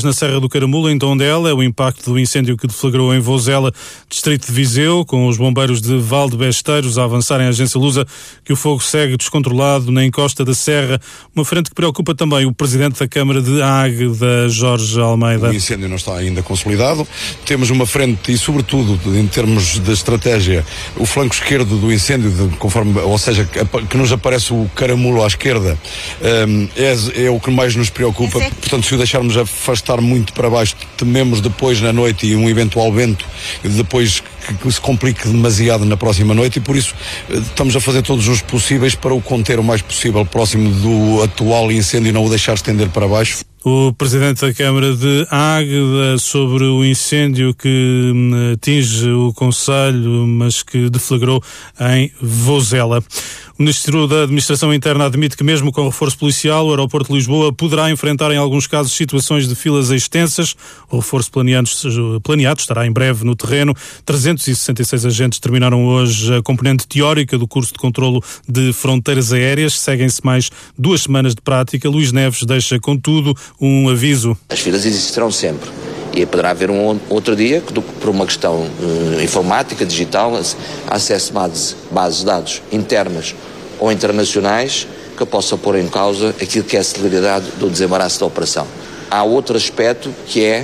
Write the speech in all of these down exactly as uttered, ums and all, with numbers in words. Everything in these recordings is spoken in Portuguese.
Na Serra do Caramulo, em Tondela, é o impacto do incêndio que deflagrou em Vozela, distrito de Viseu, com os bombeiros de Valdebesteiros a avançarem à agência Lusa que o fogo segue descontrolado na encosta da Serra, uma frente que preocupa também o presidente da Câmara de Águeda, Jorge Almeida. O incêndio não está ainda consolidado, temos uma frente e, sobretudo, em termos de estratégia, o flanco esquerdo do incêndio, de, conforme, ou seja, que nos aparece o Caramulo à esquerda, um, é, é o que mais nos preocupa. Portanto, se o deixarmos afastar muito para baixo, tememos depois na noite e um eventual vento depois que, que se complique demasiado na próxima noite, e por isso estamos a fazer todos os possíveis para o conter o mais possível próximo do atual incêndio e não o deixar estender para baixo. O presidente da Câmara de Águeda sobre o incêndio que atinge o concelho, mas que deflagrou em Vozela. O Ministro da Administração Interna admite que mesmo com reforço policial, o aeroporto de Lisboa poderá enfrentar em alguns casos situações de filas extensas. O reforço planeado, planeado estará em breve no terreno. trezentos e sessenta e seis agentes terminaram hoje a componente teórica do curso de controlo de fronteiras aéreas. Seguem-se mais duas semanas de prática. Luís Neves deixa, contudo, um aviso. As filas existirão sempre. E poderá haver um outro dia que, por uma questão uh, informática, digital, acesso a bases, bases de dados internas ou internacionais, que possa pôr em causa aquilo que é a celeridade do desembaraço da operação. Há outro aspecto que é,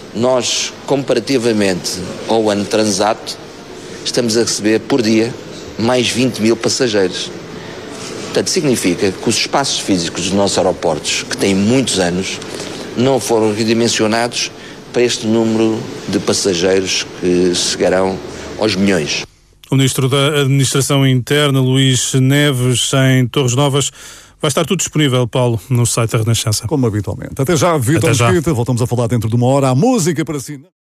nós, comparativamente ao ano transato, estamos a receber por dia mais vinte mil passageiros. Portanto, significa que os espaços físicos dos nossos aeroportos, que têm muitos anos, não foram redimensionados para este número de passageiros que chegarão aos milhões. O Ministro da Administração Interna, Luís Neves, em Torres Novas. Vai estar tudo disponível, Paulo, no site da Renascença. Como habitualmente. Até já, Vítor Mesquita. Voltamos a falar dentro de uma hora. A música para si.